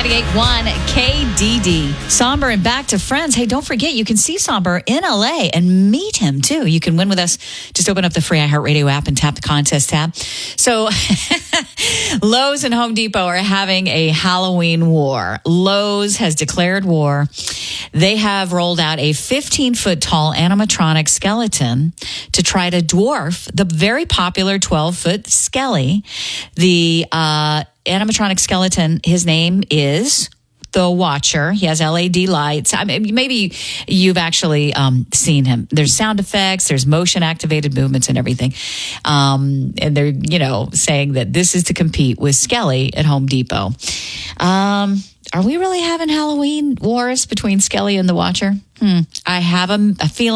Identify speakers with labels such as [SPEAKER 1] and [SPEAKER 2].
[SPEAKER 1] 98.1 KDD. Somber and back to friends. Hey, don't forget, you can see Somber in LA and meet him too. You can win with us. Just open up the free iHeartRadio app and tap the contest tab. So Lowe's and Home Depot are having a Halloween war. Lowe's has declared war. They have rolled out a 15-foot tall animatronic skeleton to try to dwarf the very popular 12-foot Skelly. The animatronic skeleton, his name is the Watcher. He has LED lights. I mean, maybe you've actually seen him. There's sound effects, there's motion activated movements and everything. And they're, saying that this is to compete with Skelly at Home Depot. Are we really having Halloween wars between Skelly and the Watcher? I have a feeling